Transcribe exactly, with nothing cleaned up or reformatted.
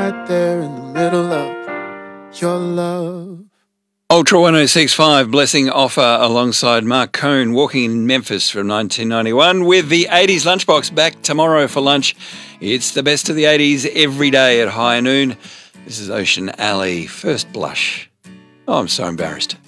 right there in the middle of your love. Ultra one oh six point five, Blessing Offer alongside Mark Cohn, Walking in Memphis from nineteen ninety-one, with the eighties Lunchbox back tomorrow for lunch. It's the best of the eighties every day at high noon. This is Ocean Alley, First Blush. Oh, I'm so embarrassed.